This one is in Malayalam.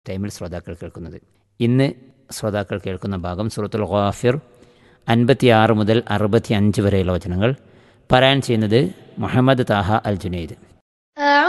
ടൈമിൽ ശ്രോതാക്കൾ കേൾക്കുന്നത്. ഇന്ന് ശ്രോതാക്കൾ കേൾക്കുന്ന ഭാഗം സൂറത്തുൽ ഗാഫിർ 56 മുതൽ 65 വരെയുള്ള വചനങ്ങൾ. പാരായണം ചെയ്യുന്നത് മുഹമ്മദ് താഹ അൽ ജുനൈദ്.